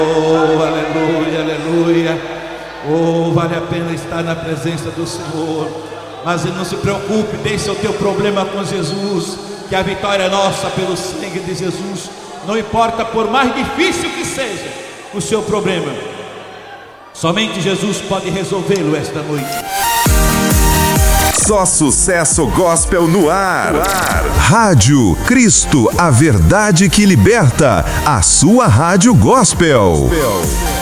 Oh, aleluia, aleluia. Oh, vale a pena estar na presença do Senhor. Mas não se preocupe, deixe o teu problema com Jesus, que a vitória é nossa pelo sangue de Jesus. Não importa, por mais difícil que seja o seu problema, somente Jesus pode resolvê-lo esta noite. Só sucesso gospel no ar. Rádio Cristo, a verdade que liberta. A sua rádio gospel.